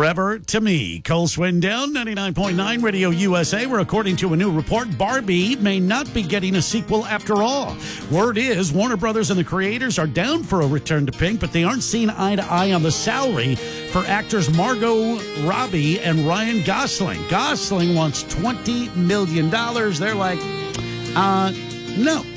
Forever to Me. Cole Swindell, 99.9 Radio USA, where according to a new report, Barbie may not be getting a sequel after all. Word is Warner Brothers and the creators are down for a return to Pink, but they aren't seeing eye to eye on the salary for actors Margot Robbie and Ryan Gosling. Gosling wants $20 million. They're like, no.